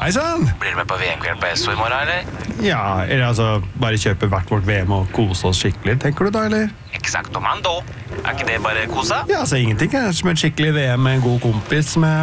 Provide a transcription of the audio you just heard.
Hei sann! Blir du med på VM-kveld på Esso I morgen, eller? Ja, eller altså, bare kjøpe hvert vårt VM og kose oss skikkelig, tenker du da, eller? Exacto mando. Ikke det bare kosa? Ja, altså, ingenting er som et skikkelig VM med en god kompis med